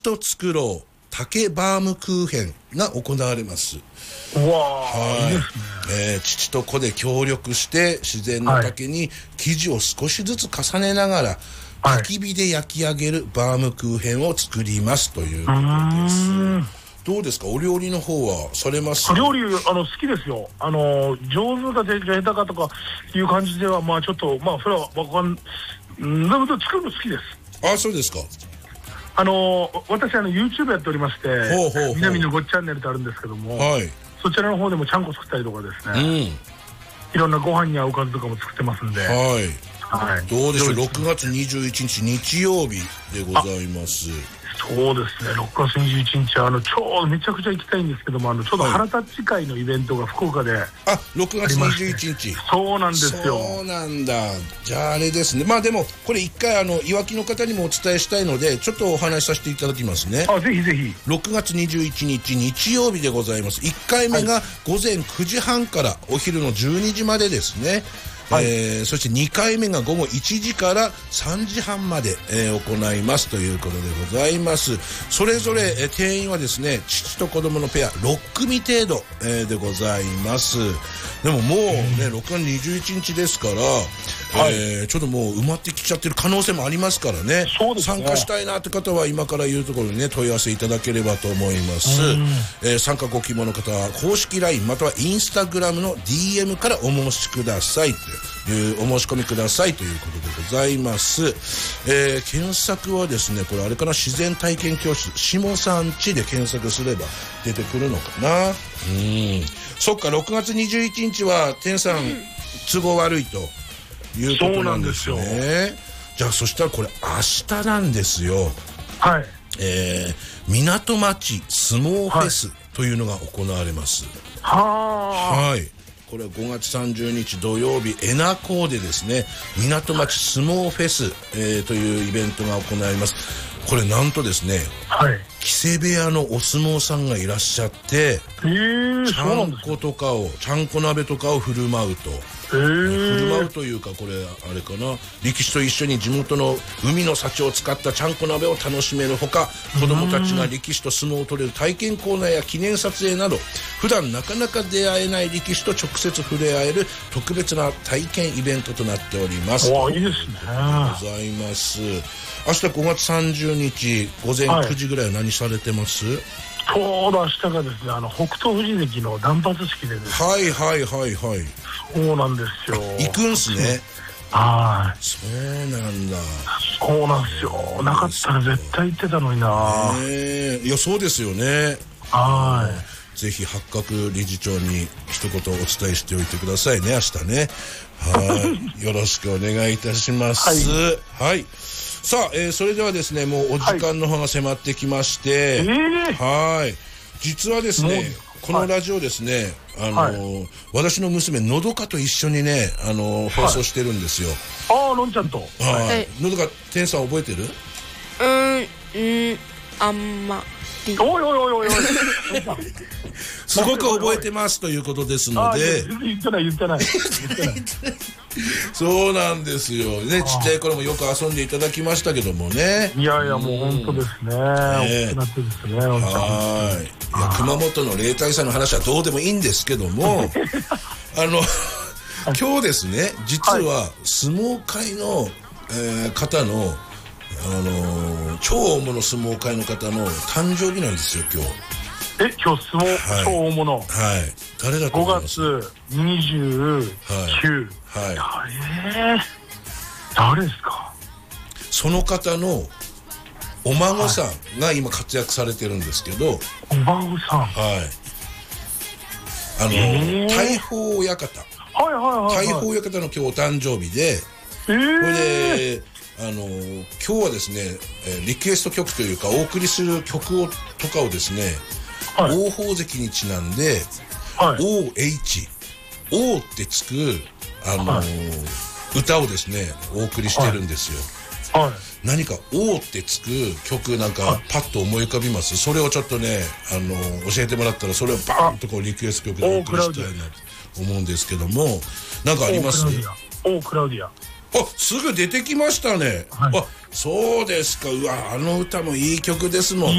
と作ろう竹バームクーヘンが行われます。 うわー、いいですね。 父と子で協力して自然の竹に生地を少しずつ重ねながら、焚き火で焼き上げるバームクーヘンを作りますということです。どうですか、お料理の方はされます？ 料理好きですよ。上手か下手かとかいう感じではまあちょっとそれはでも作るの好きです。 あ、そうですか。 私YouTube やっておりまして、南のごっチャンネルってあるんですけども、そちらの方でもちゃんこ作ったりとかですね、いろんなご飯に合うおかずとかも作ってますんで、 どうでしょう、6月21日日曜日でございます。 そうですね、6月21日ちょうどめちゃくちゃ行きたいんですけども、ちょうど腹タッチ会のイベントが福岡で 6月21日。 そうなんですよ。 そうなんだ。じゃああれですね、でもこれ一回いわきの方にもお伝えしたいのでちょっとお話しさせていただきますね。 ぜひぜひ。 6月21日日曜日でございます。1回目が午前9時半からお昼の12時までですね。そして2回目が午後1時から3時半まで、行いますということでございます。それぞれ、定員はですね、父と子供のペア6組程度、でございます。でももうね、6月21日ですから、ちょっともう埋まってきちゃってる可能性もありますからね。参加したいなって方は今から言うところにね問い合わせいただければと思います。参加ご希望の方は公式 LINE または Instagram の DM からお申しくださいというお申し込みくださいということでございます。検索はですね、これあれかな、自然体験教室下さんちで検索すれば出てくるのかな。そっか、6月21日は天さん都合悪いということなんですよね。じゃあそしたらこれ明日なんですよ。港町相撲フェスというのが行われます。これは5月30日土曜日恵那港でですね、港町相撲フェス、というイベントが行われます。これなんとですね、木瀬部屋のお相撲さんがいらっしゃって、ちゃんことかをちゃんこ鍋とかを振る舞うと。振る舞うというか、これあれかな、力士と一緒に地元の海の幸を使ったちゃんこ鍋を楽しめるほか、子どもたちが力士と相撲を取れる体験コーナーや記念撮影など、普段なかなか出会えない力士と直接触れ合える特別な体験イベントとなっております。 いいですね。 ございます。明日5月30日午前9時ぐらいは何されてます？ ちょうど明日がですね、北勝富士関の断髪式でですね。そうなんですよ。 行くんすね。そうなんだ。 そうなんですよ。なかったら絶対行ってたのにな。 いや、そうですよね。ぜひ八角理事長に一言お伝えしておいてくださいね、明日ね。よろしくお願いいたします。さあ、それではですね、もうお時間の方が迫ってきまして、実はですね、このラジオですね、私の娘のどかと一緒にね、放送してるんですよ。 のんちゃんと。 のどか、天さん覚えてる？ あんまり。 すごく覚えてますということですので。 言ってない。 そうなんですよね。ちっちゃい頃もよく遊んでいただきましたけどもね。 いやもう本当ですね。大きくなってですね。 熊本の例大祭の話はどうでもいいんですけども、今日ですね、実は相撲界の、方の超大物相撲界の方の誕生日なんですよ、今日。 今日相撲超大物。 誰だと思います？ 5月29。誰ですか？ その方のお孫さんが今活躍されてるんですけど。 お孫さん。 大鵬親方。大鵬親方の今日お誕生日で、これで今日はですね、リクエスト曲というかお送りする曲とかをですね、王鵬関にちなんで、OH 王ってつく歌をですねお送りしてるんですよ。何か王ってつく曲なんかパッと思い浮かびます？それをちょっとね教えてもらったら、それをバーンとこうリクエスト曲でお送りしたいなと思うんですけども、なんかあります？ クラウディア。 あ、すぐ出てきましたね。はい、あ、そうですか。うわ、あの歌もいい曲ですもん